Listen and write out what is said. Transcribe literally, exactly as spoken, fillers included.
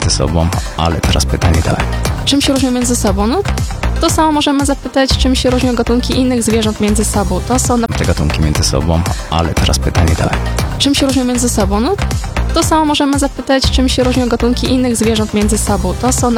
między sobą, ale teraz pytanie dalej. Czym się różnią między sobą? No, to samo możemy zapytać, czym się różnią gatunki innych zwierząt między sobą. To są na... Te gatunki między sobą, ale teraz pytanie dalej. Czym się różnią między sobą? No, to samo możemy zapytać, czym się różnią gatunki innych zwierząt między sobą. To są na...